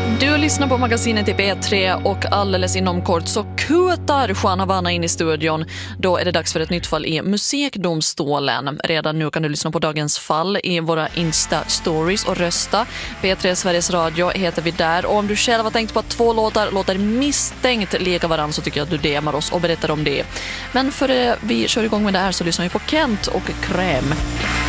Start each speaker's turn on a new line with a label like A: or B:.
A: Du lyssnar på magasinet i P3 och alldeles inom kort så kutar Juan Havana in i studion. Då är det dags för ett nytt fall i musikdomstolen. Redan nu kan du lyssna på dagens fall i våra Insta-stories och rösta. P3 Sveriges Radio heter vi där. Och om du själv har tänkt på att 2 låtar låter misstänkt lika varann så tycker jag att du DMar oss och berättar om det. Men före vi kör igång med det här så lyssnar vi på Kent och Kräm.